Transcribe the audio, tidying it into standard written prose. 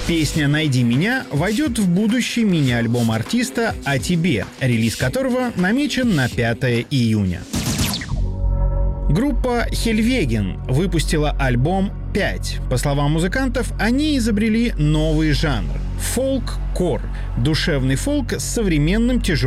Песня «Найди меня» войдет в будущий мини-альбом артиста «О тебе», релиз которого намечен на 5 июня. Группа Хельвеген выпустила альбом «5». По словам музыкантов, они изобрели новый жанр — фолк-кор, душевный фолк с современным тяжелым